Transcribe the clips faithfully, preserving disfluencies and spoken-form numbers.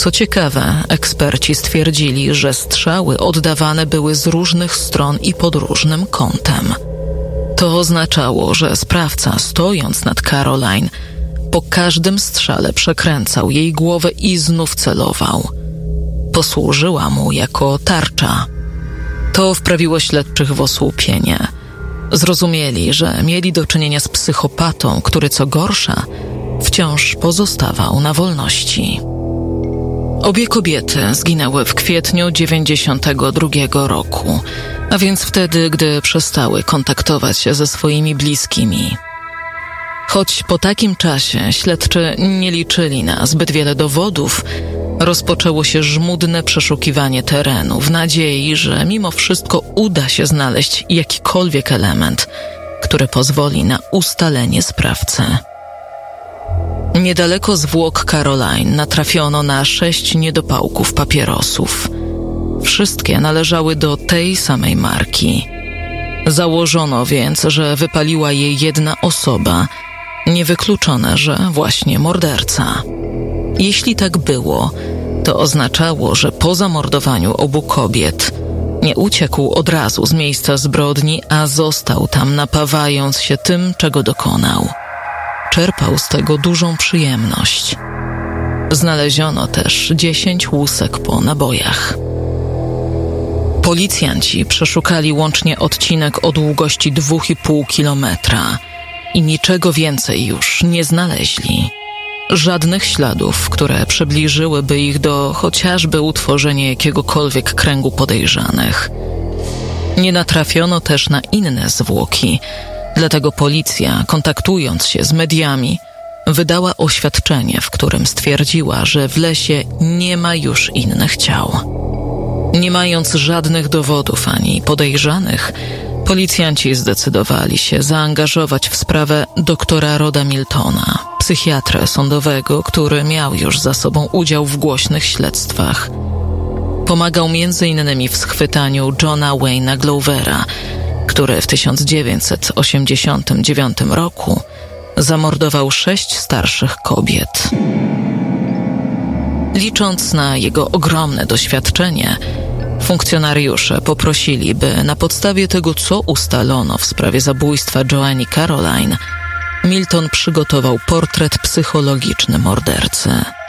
Co ciekawe, eksperci stwierdzili, że strzały oddawane były z różnych stron i pod różnym kątem. To oznaczało, że sprawca, stojąc nad Caroline, po każdym strzale przekręcał jej głowę i znów celował. Posłużyła mu jako tarcza. To wprawiło śledczych w osłupienie. Zrozumieli, że mieli do czynienia z psychopatą, który co gorsza, wciąż pozostawał na wolności. Obie kobiety zginęły w kwietniu dziewięćdziesiątego drugiego roku, a więc wtedy, gdy przestały kontaktować się ze swoimi bliskimi. Choć po takim czasie śledczy nie liczyli na zbyt wiele dowodów, rozpoczęło się żmudne przeszukiwanie terenu w nadziei, że mimo wszystko uda się znaleźć jakikolwiek element, który pozwoli na ustalenie sprawcy. Niedaleko zwłok Caroline natrafiono na sześć niedopałków papierosów. Wszystkie należały do tej samej marki. Założono więc, że wypaliła je jedna osoba, niewykluczone, że właśnie morderca. Jeśli tak było, to oznaczało, że po zamordowaniu obu kobiet nie uciekł od razu z miejsca zbrodni, a został tam, napawając się tym, czego dokonał. Czerpał z tego dużą przyjemność. Znaleziono też dziesięć łusek po nabojach. Policjanci przeszukali łącznie odcinek o długości dwóch i pół kilometra i niczego więcej już nie znaleźli. Żadnych śladów, które przybliżyłyby ich do chociażby utworzenia jakiegokolwiek kręgu podejrzanych. Nie natrafiono też na inne zwłoki, dlatego policja, kontaktując się z mediami, wydała oświadczenie, w którym stwierdziła, że w lesie nie ma już innych ciał. Nie mając żadnych dowodów ani podejrzanych, policjanci zdecydowali się zaangażować w sprawę doktora Roda Miltona, psychiatrę sądowego, który miał już za sobą udział w głośnych śledztwach. Pomagał między innymi w schwytaniu Johna Wayne'a Glovera, który w tysiąc dziewięćset osiemdziesiątym dziewiątym roku zamordował sześć starszych kobiet. Licząc na jego ogromne doświadczenie, funkcjonariusze poprosili, by na podstawie tego, co ustalono w sprawie zabójstwa Joanny Caroline, Milton przygotował portret psychologiczny mordercy.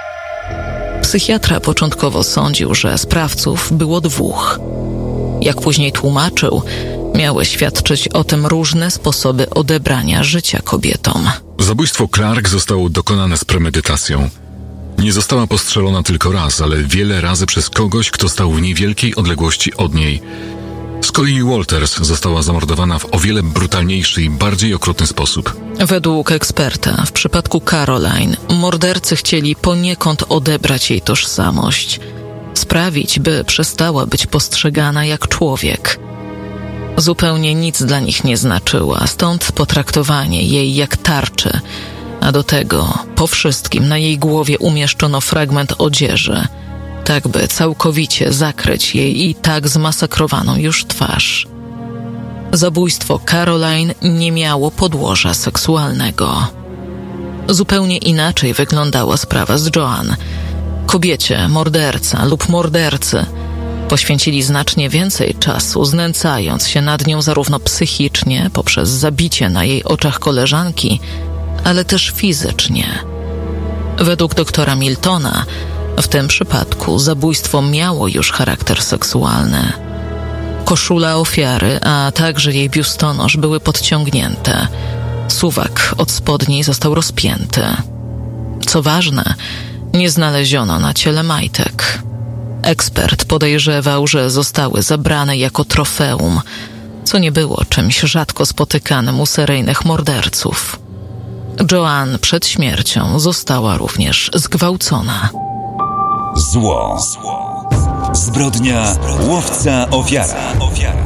Psychiatra początkowo sądził, że sprawców było dwóch. Jak później tłumaczył, miały świadczyć o tym różne sposoby odebrania życia kobietom. Zabójstwo Clark zostało dokonane z premedytacją. Nie została postrzelona tylko raz, ale wiele razy przez kogoś, kto stał w niewielkiej odległości od niej. Z kolei Walters została zamordowana w o wiele brutalniejszy i bardziej okrutny sposób. Według eksperta, w przypadku Caroline, mordercy chcieli poniekąd odebrać jej tożsamość, sprawić, by przestała być postrzegana jak człowiek. Zupełnie nic dla nich nie znaczyła, stąd potraktowanie jej jak tarczy, a do tego po wszystkim na jej głowie umieszczono fragment odzieży, tak by całkowicie zakryć jej i tak zmasakrowaną już twarz. Zabójstwo Caroline nie miało podłoża seksualnego. Zupełnie inaczej wyglądała sprawa z Joanne. Kobiecie morderca lub mordercy poświęcili znacznie więcej czasu, znęcając się nad nią zarówno psychicznie, poprzez zabicie na jej oczach koleżanki, ale też fizycznie. Według doktora Miltona w tym przypadku zabójstwo miało już charakter seksualny. Koszula ofiary, a także jej biustonosz były podciągnięte. Suwak od spodni został rozpięty. Co ważne, nie znaleziono na ciele majtek. Ekspert podejrzewał, że zostały zabrane jako trofeum, co nie było czymś rzadko spotykanym u seryjnych morderców. Joanne przed śmiercią została również zgwałcona. Zło. Zbrodnia łowca ofiara.